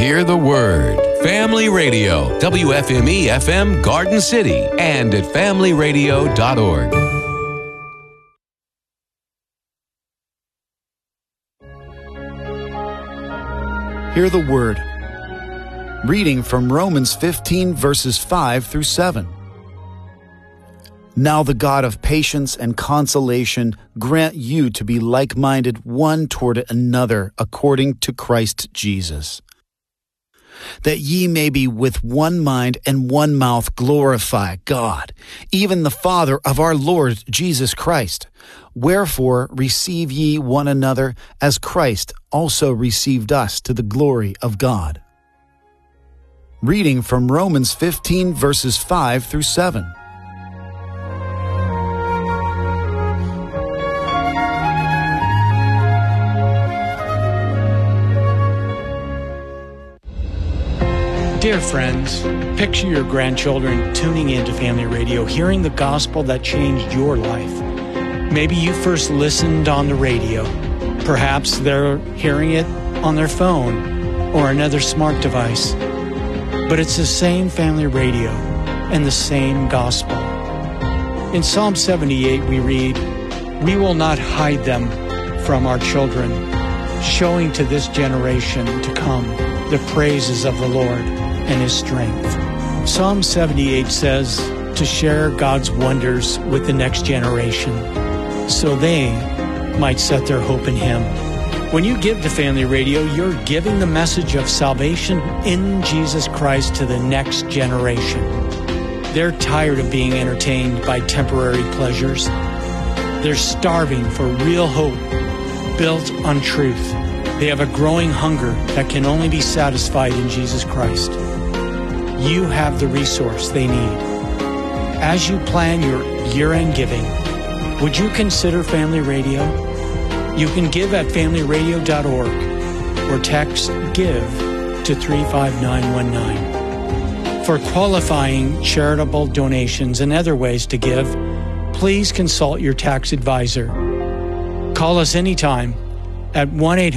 Hear the Word. Family Radio, WFME FM Garden City, and at familyradio.org. Hear the Word. Reading from Romans 15, verses 5 through 7. Now the God of patience and consolation grant you to be like-minded one toward another according to Christ Jesus, that ye may be with one mind and one mouth glorify God, even the Father of our Lord Jesus Christ. Wherefore receive ye one another, as Christ also received us to the glory of God. Reading from Romans 15, verses 5 through 7. Dear friends, picture your grandchildren tuning into Family Radio, hearing the gospel that changed your life. Maybe you first listened on the radio. Perhaps they're hearing it on their phone or another smart device. But it's the same Family Radio and the same gospel. In Psalm 78 we read, "We will not hide them from our children, showing to this generation to come the praises of the Lord and His strength." Psalm 78 says to share God's wonders with the next generation so they might set their hope in Him. When you give to Family Radio, you're giving the message of salvation in Jesus Christ to the next generation. They're tired of being entertained by temporary pleasures. They're starving for real hope built on truth. They have a growing hunger that can only be satisfied in Jesus Christ. You have the resource they need. As you plan your year-end giving, would you consider Family Radio? You can give at familyradio.org or text GIVE to 35919. For qualifying charitable donations and other ways to give, please consult your tax advisor. Call us anytime at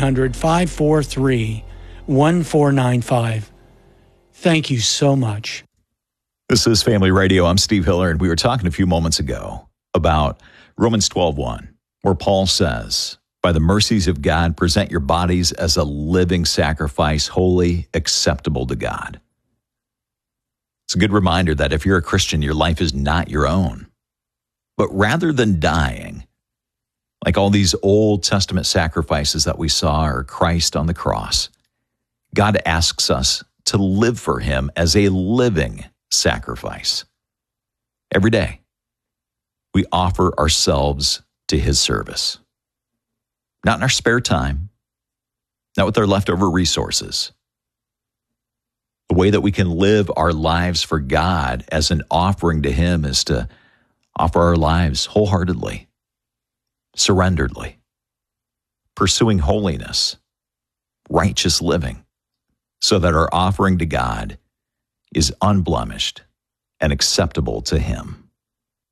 1-800-543-1495. Thank you so much. This is Family Radio. I'm Steve Hiller, and we were talking a few moments ago about Romans 12:1, where Paul says, "By the mercies of God, present your bodies as a living sacrifice, holy, acceptable to God." It's a good reminder that if you're a Christian, your life is not your own. But rather than dying, like all these Old Testament sacrifices that we saw, or Christ on the cross, God asks us to live for Him as a living sacrifice. Every day, we offer ourselves to His service. Not in our spare time, not with our leftover resources. The way that we can live our lives for God as an offering to Him is to offer our lives wholeheartedly, surrenderedly, pursuing holiness, righteous living, so that our offering to God is unblemished and acceptable to Him.